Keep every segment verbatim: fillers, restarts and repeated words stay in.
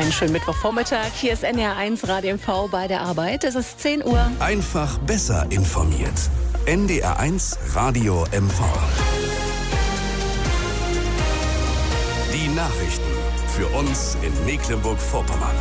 Einen schönen Mittwochvormittag. Hier ist N D R eins Radio M V bei der Arbeit. Es ist zehn Uhr. Einfach besser informiert. N D R eins Radio M V. Die Nachrichten für uns in Mecklenburg-Vorpommern.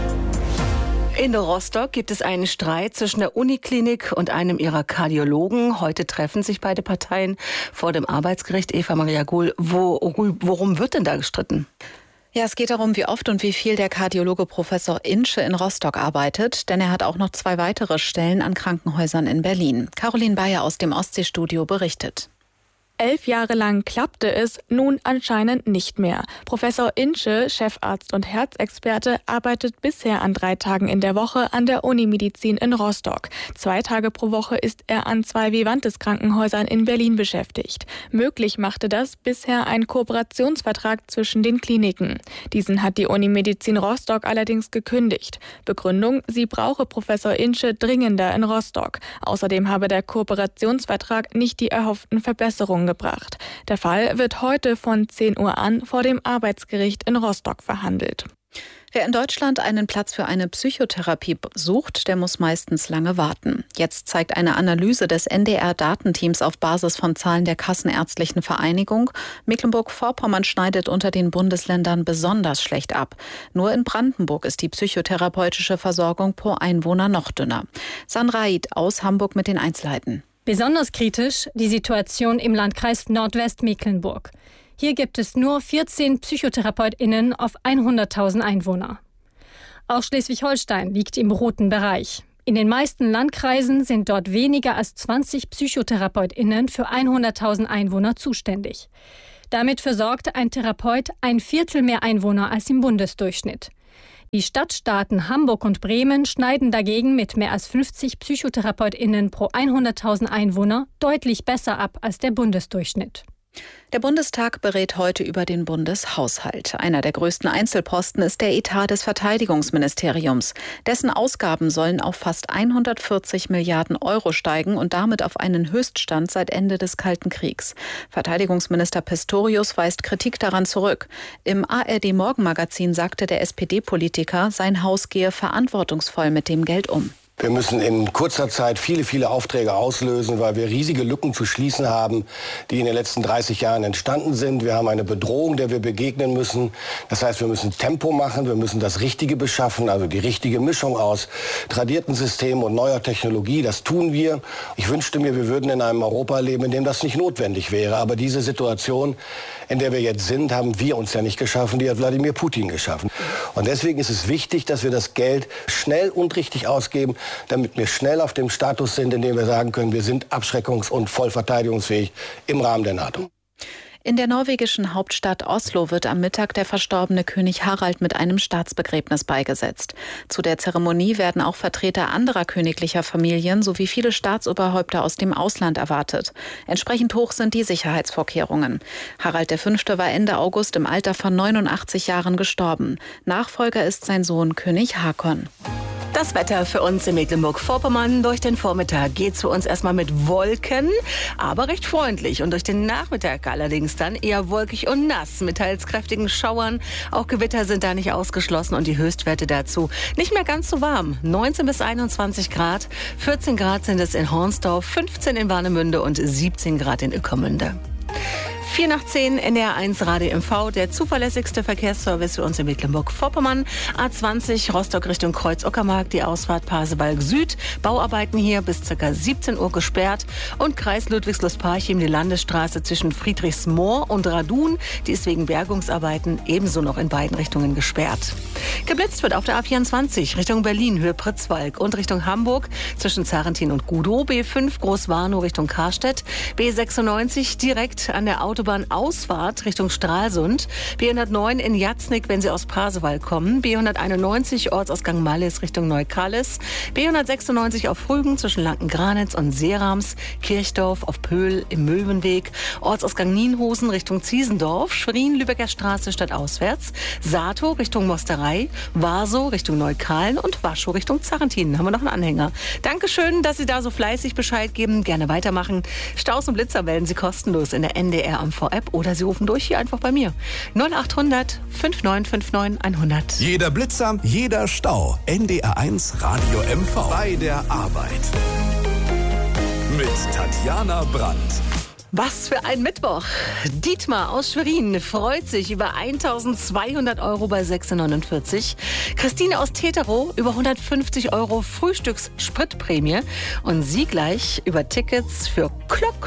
In Rostock gibt es einen Streit zwischen der Uniklinik und einem ihrer Kardiologen. Heute treffen sich beide Parteien vor dem Arbeitsgericht. Eva Maria Gohl, wo, worum wird denn da gestritten? Ja, es geht darum, wie oft und wie viel der Kardiologe Professor Insche in Rostock arbeitet, denn er hat auch noch zwei weitere Stellen an Krankenhäusern in Berlin. Caroline Bayer aus dem Ostseestudio berichtet. Elf Jahre lang klappte es, nun anscheinend nicht mehr. Professor Insche, Chefarzt und Herzexperte, arbeitet bisher an drei Tagen in der Woche an der Unimedizin in Rostock. Zwei Tage pro Woche ist er an zwei Vivantes-Krankenhäusern in Berlin beschäftigt. Möglich machte das bisher ein Kooperationsvertrag zwischen den Kliniken. Diesen hat die Unimedizin Rostock allerdings gekündigt. Begründung, sie brauche Professor Insche dringender in Rostock. Außerdem habe der Kooperationsvertrag nicht die erhofften Verbesserungen gebracht. Der Fall wird heute von zehn Uhr an vor dem Arbeitsgericht in Rostock verhandelt. Wer in Deutschland einen Platz für eine Psychotherapie sucht, der muss meistens lange warten. Jetzt zeigt eine Analyse des N D R-Datenteams auf Basis von Zahlen der Kassenärztlichen Vereinigung, Mecklenburg-Vorpommern schneidet unter den Bundesländern besonders schlecht ab. Nur in Brandenburg ist die psychotherapeutische Versorgung pro Einwohner noch dünner. Sandra Eid aus Hamburg mit den Einzelheiten. Besonders kritisch die Situation im Landkreis Nordwestmecklenburg. Hier gibt es nur vierzehn PsychotherapeutInnen auf hunderttausend Einwohner. Auch Schleswig-Holstein liegt im roten Bereich. In den meisten Landkreisen sind dort weniger als zwanzig PsychotherapeutInnen für hunderttausend Einwohner zuständig. Damit versorgt ein Therapeut ein Viertel mehr Einwohner als im Bundesdurchschnitt. Die Stadtstaaten Hamburg und Bremen schneiden dagegen mit mehr als fünfzig PsychotherapeutInnen pro hunderttausend Einwohner deutlich besser ab als der Bundesdurchschnitt. Der Bundestag berät heute über den Bundeshaushalt. Einer der größten Einzelposten ist der Etat des Verteidigungsministeriums. Dessen Ausgaben sollen auf fast hundertvierzig Milliarden Euro steigen und damit auf einen Höchststand seit Ende des Kalten Kriegs. Verteidigungsminister Pistorius weist Kritik daran zurück. Im A R D-Morgenmagazin sagte der S P D-Politiker, sein Haus gehe verantwortungsvoll mit dem Geld um. Wir müssen in kurzer Zeit viele, viele Aufträge auslösen, weil wir riesige Lücken zu schließen haben, die in den letzten dreißig Jahren entstanden sind. Wir haben eine Bedrohung, der wir begegnen müssen. Das heißt, wir müssen Tempo machen, wir müssen das Richtige beschaffen, also die richtige Mischung aus tradierten Systemen und neuer Technologie. Das tun wir. Ich wünschte mir, wir würden in einem Europa leben, in dem das nicht notwendig wäre. Aber diese Situation, in der wir jetzt sind, haben wir uns ja nicht geschaffen, die hat Wladimir Putin geschaffen. Und deswegen ist es wichtig, dass wir das Geld schnell und richtig ausgeben, damit wir schnell auf dem Status sind, in dem wir sagen können, wir sind abschreckungs- und voll verteidigungsfähig im Rahmen der NATO. In der norwegischen Hauptstadt Oslo wird am Mittag der verstorbene König Harald mit einem Staatsbegräbnis beigesetzt. Zu der Zeremonie werden auch Vertreter anderer königlicher Familien sowie viele Staatsoberhäupter aus dem Ausland erwartet. Entsprechend hoch sind die Sicherheitsvorkehrungen. Harald der Fünfte war Ende August im Alter von neunundachtzig Jahren gestorben. Nachfolger ist sein Sohn König Haakon. Das Wetter für uns in Mecklenburg-Vorpommern. Durch den Vormittag geht es für uns erstmal mit Wolken, aber recht freundlich. Und durch den Nachmittag allerdings dann eher wolkig und nass mit teils kräftigen Schauern. Auch Gewitter sind da nicht ausgeschlossen und die Höchstwerte dazu nicht mehr ganz so warm. neunzehn bis einundzwanzig Grad, vierzehn Grad sind es in Hornsdorf, fünfzehn in Warnemünde und siebzehn Grad in Ueckermünde. vier nach zehn, N D R eins Radio M V, der zuverlässigste Verkehrsservice für uns in Mecklenburg-Vorpommern. A zwanzig Rostock Richtung Kreuz-Uckermark, die Ausfahrt Pasewalk Süd. Bauarbeiten hier bis ca. siebzehn Uhr gesperrt. Und Kreis Ludwigslust-Parchim, die Landesstraße zwischen Friedrichsmoor und Radun. Die ist wegen Bergungsarbeiten ebenso noch in beiden Richtungen gesperrt. Geblitzt wird auf der A vierundzwanzig Richtung Berlin, Höhe Pritzwalk und Richtung Hamburg zwischen Zarentin und Gudow. B fünf Großwarnow Richtung Karstedt. B sechsundneunzig direkt an der Autobahn Autobahnausfahrt Richtung Stralsund. B hundertneun in Jatznick, wenn Sie aus Pasewalk kommen. B hunderteinundneunzig Ortsausgang Mallis Richtung Neukallis. B hundertsechsundneunzig auf Rügen zwischen Lanken-Granitz und Seerams. Kirchdorf auf Pöhl im Möwenweg. Ortsausgang Nienhosen Richtung Ziesendorf. Schwerin, Lübecker Straße stadtauswärts. Sato Richtung Mosterei. Warsow Richtung Neukalen und Waschow Richtung Zarentin. Haben wir noch einen Anhänger. Dankeschön, dass Sie da so fleißig Bescheid geben. Gerne weitermachen. Staus und Blitzer melden Sie kostenlos in der N D R am V-App oder Sie rufen durch hier einfach bei mir. null acht hundert neunundfünfzig neunundfünfzig hundert. Jeder Blitzer, jeder Stau. N D R eins Radio M V. Bei der Arbeit. Mit Tatjana Brandt. Was für ein Mittwoch. Dietmar aus Schwerin freut sich über eintausendzweihundert Euro bei sechs neunundvierzig. Christine aus Teterow über hundertfünfzig Euro Frühstücksspritprämie. Und Sie gleich über Tickets für Klock